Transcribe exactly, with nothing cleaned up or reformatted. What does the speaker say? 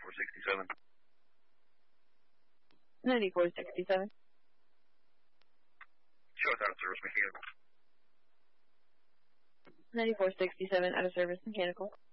ninety-four sixty-seven. ninety-four sixty-seven. Show us out of service mechanical. ninety-four sixty-seven, out of service mechanical.